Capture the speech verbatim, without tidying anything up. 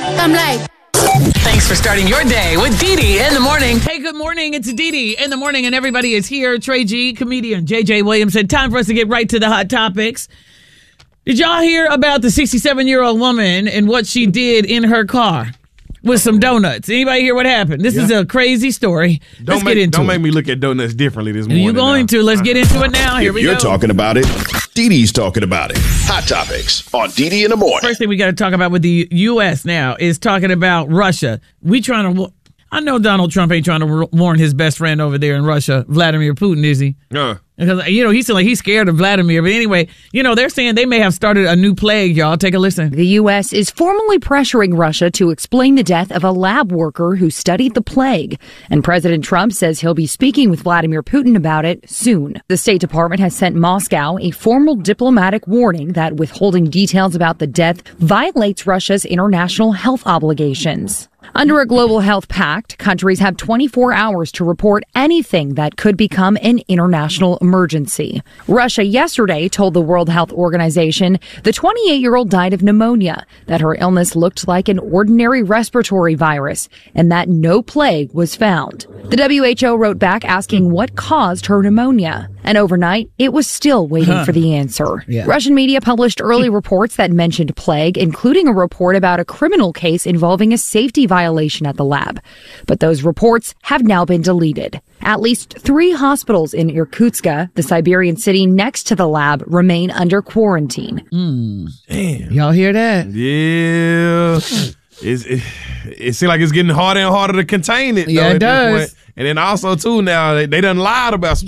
I'm like... Thanks for starting your day with Dee Dee in the morning. Hey, good morning. It's Dee Dee in the morning, and everybody is here. Trey G, comedian J J Williamson. Time for us to get right to the hot topics. Did y'all hear about the sixty-seven-year-old woman and what she did in her car with some donuts? Anybody hear what happened? This yeah. is a crazy story. Don't Let's make, get into don't it. make me look at donuts differently this morning. You're going now. to. Let's get into it now. Here if we you're go. You're talking about it. Dee Dee's talking about it. Hot Topics on Dee Dee in the morning. First thing we got to talk about with the U S now is talking about Russia. We trying to... I know Donald Trump ain't trying to warn his best friend over there in Russia, Vladimir Putin, is he? Uh. Because, you know, he's like he's scared of Vladimir. But anyway, you know, they're saying they may have started a new plague, y'all. Take a listen. The U S is formally pressuring Russia to explain the death of a lab worker who studied the plague. And President Trump says he'll be speaking with Vladimir Putin about it soon. The State Department has sent Moscow a formal diplomatic warning that withholding details about the death violates Russia's international health obligations. Under a global health pact, countries have twenty-four hours to report anything that could become an international emergency. Russia yesterday told the World Health Organization the twenty-eight-year-old died of pneumonia, that her illness looked like an ordinary respiratory virus, and that no plague was found. The W H O wrote back asking what caused her pneumonia. And overnight, it was still waiting huh. for the answer. Yeah. Russian media published early reports that mentioned plague, including a report about a criminal case involving a safety violation at the lab. But those reports have now been deleted. At least three hospitals in Irkutsk, the Siberian city next to the lab, remain under quarantine. Mm. Damn. Y'all hear that? Yeah. It's, it it seems like it's getting harder and harder to contain it. Yeah, though, it does. And then also, too, now, they, they done lied about some